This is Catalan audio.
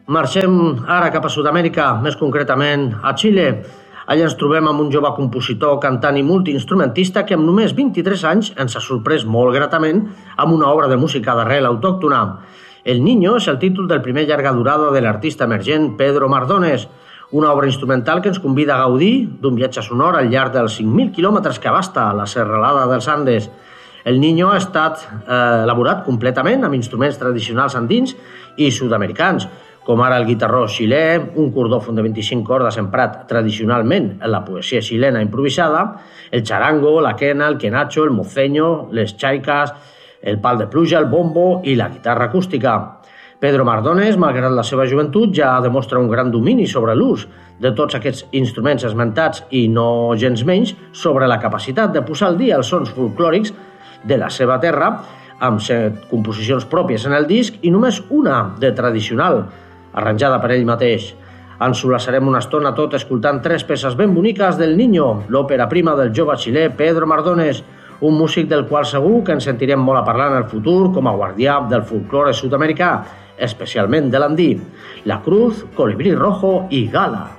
Marxem ara cap a Sud-amèrica, més concretament a Xile. Allà ens trobem amb un jove compositor, cantant i multiinstrumentista que amb només 23 anys ens ha sorprès molt gratament amb una obra de música d'arrel autòctona. El Niño és el títol del primer llarga durada de l'artista emergent Pedro Mardones, una obra instrumental que ens convida a gaudir d'un viatge sonor al llarg dels 5.000 quilòmetres que abasta la serralada dels Andes. El Niño ha estat elaborat completament amb instruments tradicionals andins i sud-americans, com ara el guitarró xilè, un cordòfon de 25 cordes emprat tradicionalment en la poesia xilena improvisada, el charango, la quena, el quenacho, el moceño, les chaicas, el pal de pluja, el bombo i la guitarra acústica. Pedro Mardones, malgrat la seva joventut, ja demostra un gran domini sobre l'ús de tots aquests instruments esmentats i no gens menys sobre la capacitat de posar al dia els sons folclòrics de la seva terra, amb 7 composicions pròpies en el disc i només una de tradicional, arranjada per ell mateix. Ens solaçarem una estona tot escoltant 3 peces ben boniques del Niño, l'òpera prima del jove xilè Pedro Mardones, un músic del qual segur que ens sentirem molt a parlar en el futur com a guardià del folklore sud-americà, especialment de l'andí, La Cruz, Colibrí Rojo i Gala.